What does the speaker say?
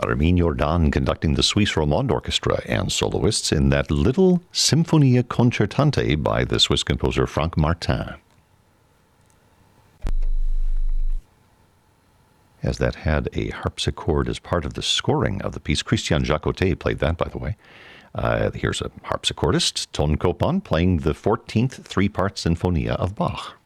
Armin Jordan conducting the Swiss Romande Orchestra and soloists in that little Symphonia Concertante by the Swiss composer Franck Martin. As that had a harpsichord as part of the scoring of the piece. Christian Jacotet played that, by the way. Here's a harpsichordist, Ton Koopman, playing the 14th three-part Sinfonia of Bach.